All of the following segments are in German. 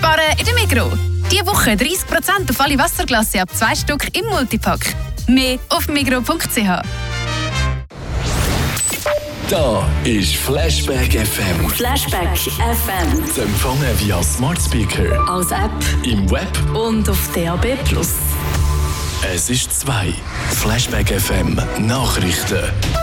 Sparen in der Migros. Diese Woche 30% auf alle Wasserglasse ab 2 Stück im Multipack. Mehr auf migros.ch. Da ist Flashback FM. Flashback FM. Zu empfangen via Smart Speaker, Als App im Web. und auf DAB+. Es ist 2. Flashback FM Nachrichten.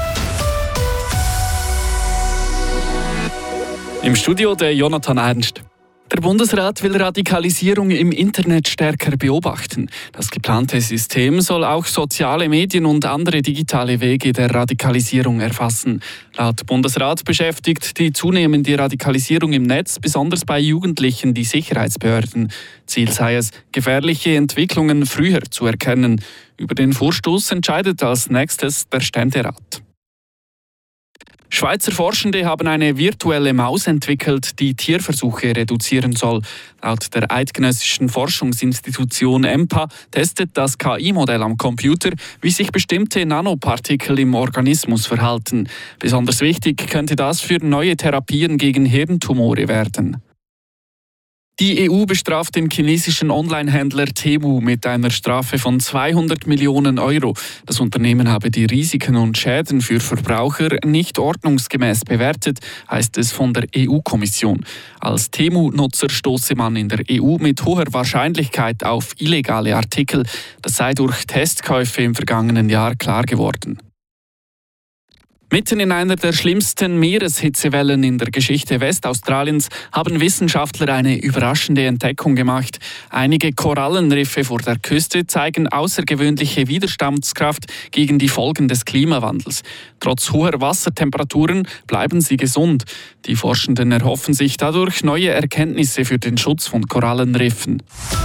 Im Studio der Jonathan Ernst. Der Bundesrat will Radikalisierung im Internet stärker beobachten. Das geplante System soll auch soziale Medien und andere digitale Wege der Radikalisierung erfassen. Laut Bundesrat beschäftigt die zunehmende Radikalisierung im Netz besonders bei Jugendlichen die Sicherheitsbehörden. Ziel sei es, gefährliche Entwicklungen früher zu erkennen. Über den Vorstoß entscheidet als nächstes der Ständerat. Schweizer Forschende haben eine virtuelle Maus entwickelt, die Tierversuche reduzieren soll. Laut der eidgenössischen Forschungsinstitution EMPA testet das KI-Modell am Computer, wie sich bestimmte Nanopartikel im Organismus verhalten. Besonders wichtig könnte das für neue Therapien gegen Hirntumore werden. Die EU bestraft den chinesischen Onlinehändler Temu mit einer Strafe von 200 Millionen Euro. Das Unternehmen habe die Risiken und Schäden für Verbraucher nicht ordnungsgemäß bewertet, heißt es von der EU-Kommission. Als Temu-Nutzer stoße man in der EU mit hoher Wahrscheinlichkeit auf illegale Artikel. Das sei durch Testkäufe im vergangenen Jahr klar geworden. Mitten in einer der schlimmsten Meereshitzewellen in der Geschichte Westaustraliens haben Wissenschaftler eine überraschende Entdeckung gemacht. Einige Korallenriffe vor der Küste zeigen außergewöhnliche Widerstandskraft gegen die Folgen des Klimawandels. Trotz hoher Wassertemperaturen bleiben sie gesund. Die Forschenden erhoffen sich dadurch neue Erkenntnisse für den Schutz von Korallenriffen.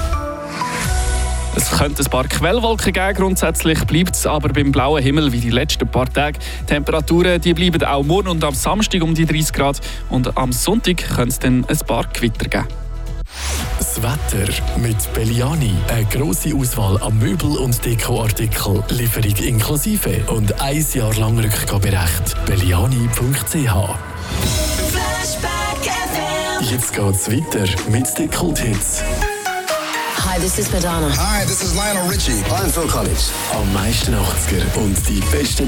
Es könnte ein paar Quellwolken geben, grundsätzlich bleibt es aber beim blauen Himmel wie die letzten paar Tage. Die Temperaturen die bleiben auch morgen und am Samstag um die 30 Grad und am Sonntag könnte es dann ein paar Gewitter geben. Das Wetter mit Belliani. Eine grosse Auswahl an Möbel- und Dekoartikeln. Lieferung inklusive und 1 Jahr lang Rückgaberecht. Belliani.ch. Jetzt geht's weiter mit den Kulthits. Hi, this is Madonna. Hi, this is Lionel Richie. I'm Phil Collins. Am meisten 80er und die besten